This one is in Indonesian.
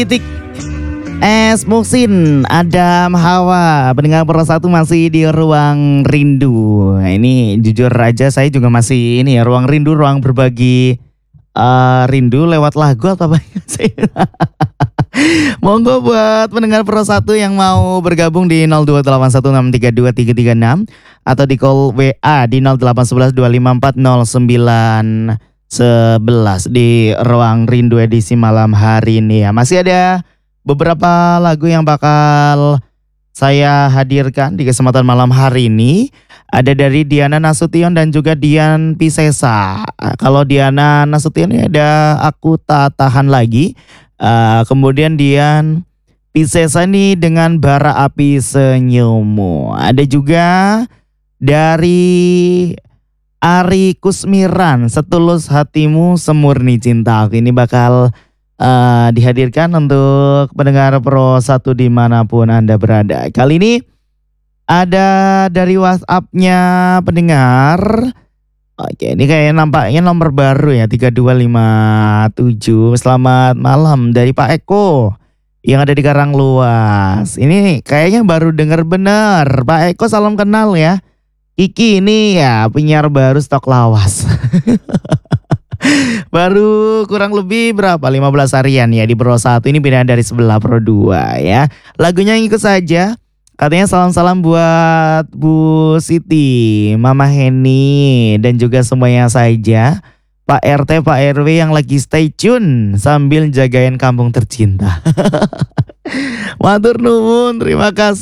Titik Es Muksin, Adam Hawa, pendengar Pro 1 masih di Ruang Rindu. Nah, ini jujur aja saya juga masih ini ya, Ruang Rindu, ruang berbagi rindu lewat lagu atau apa sih? Monggo buat pendengar Pro 1 yang mau bergabung di 02816323336 atau di call WA di 081125409111 di Ruang Rindu edisi malam hari ini ya. Masih ada beberapa lagu yang bakal saya hadirkan di kesempatan malam hari ini. Ada dari Diana Nasution dan juga Dian Piscesa. Kalau Diana Nasution ini ada Aku Tak Tahan Lagi. Kemudian Dian Piscesa ini dengan Bara Api Senyummu. Ada juga dari Ari Kusmiran, Setulus Hatimu Semurni Cintaku. Ini bakal dihadirkan untuk pendengar Pro 1 dimanapun Anda berada. Kali ini ada dari WhatsApp-nya pendengar. Oke, ini kayak nampaknya nomor baru ya, 3257. Selamat malam dari Pak Eko yang ada di Karangluas. Ini kayaknya baru dengar benar. Pak Eko, salam kenal ya. Kiki ini ya penyiar baru stok lawas. Baru kurang lebih berapa? 15 harian ya di Pro 1. Ini pindahan dari sebelah Pro 2 ya. Lagunya ikut saja. Katanya salam-salam buat Bu Siti, Mama Heni, dan juga semuanya saja. Pak RT, Pak RW yang lagi stay tune sambil jagain kampung tercinta. Matur nuwun, terima kasih.